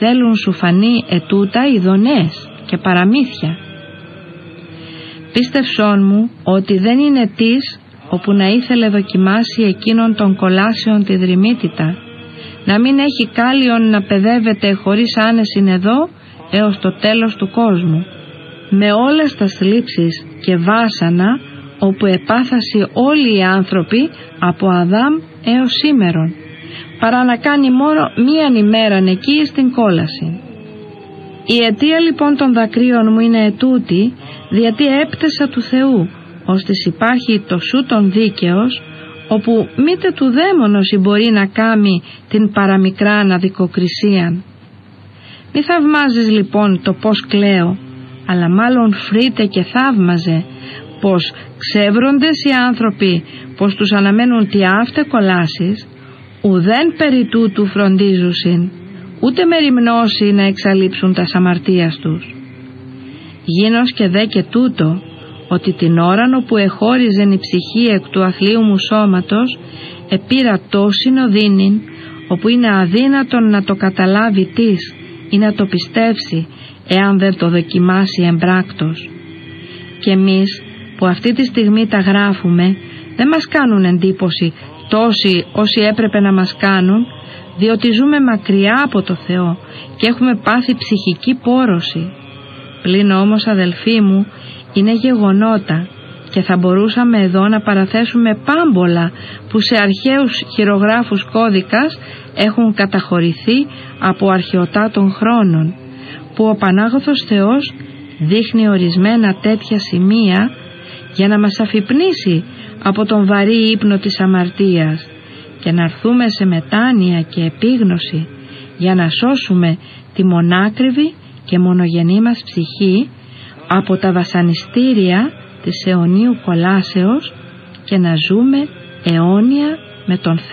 θέλουν σου φανεί ετούτα ειδονές και παραμύθια. Πίστευσόν μου ότι δεν είναι της όπου να ήθελε δοκιμάσει εκείνον των κολάσεων τη δρυμύτητα, να μην έχει κάλιον να παιδεύεται χωρίς άνεσιν εδώ έως το τέλος του κόσμου, με όλες τα θλίψεις και βάσανα όπου επάθασι όλοι οι άνθρωποι από Αδάμ έως σήμερον, παρά να κάνει μόνο μίαν ημέραν εκεί στην κόλαση. Η αιτία λοιπόν των δακρύων μου είναι ετούτη, διότι έπτεσα του Θεού, ώστις υπάρχει το σούτον δίκαιος, όπου μήτε του δαίμονος μπορεί να κάμει την παραμικράν αδικοκρισίαν. Μη θαυμάζεις λοιπόν το πως κλαίω, αλλά μάλλον φρίτε και θαύμαζε πως ξεύροντες οι άνθρωποι πως τους αναμένουν τι αύτε κολάσεις, ουδέν περί τούτου φροντίζουσιν, ούτε με ρημνώσει να εξαλείψουν τα αμαρτίας τους. Γίνος και δε και τούτο, ότι την ώραν όπου εχώριζεν η ψυχή εκ του αθλίου μου σώματος, επήρα τόσην οδύνην, όπου είναι αδύνατον να το καταλάβει της ή να το πιστεύσει, εάν δεν το δοκιμάσει εμπράκτος. Και εμείς που αυτή τη στιγμή τα γράφουμε, δεν μας κάνουν εντύπωση τόσοι όσοι έπρεπε να μας κάνουν, διότι ζούμε μακριά από το Θεό και έχουμε πάθει ψυχική πόρωση. Πλην όμως, αδελφοί μου, είναι γεγονότα και θα μπορούσαμε εδώ να παραθέσουμε πάμπολα που σε αρχαίους χειρογράφους κώδικας έχουν καταχωρηθεί από αρχαιοτά των χρόνων, που ο Πανάγωθος Θεός δείχνει ορισμένα τέτοια σημεία για να μας αφυπνήσει από τον βαρύ ύπνο της αμαρτίας και να έρθουμε σε μετάνοια και επίγνωση για να σώσουμε τη μονάκριβη και μονογενή μας ψυχή από τα βασανιστήρια της αιωνίου κολάσεως και να ζούμε αιώνια με τον Θεό.